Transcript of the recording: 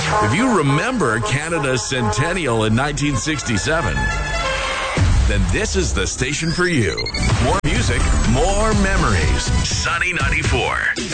If you remember Canada's centennial in 1967, then this is the station for you. More music, more memories. Sunny 94.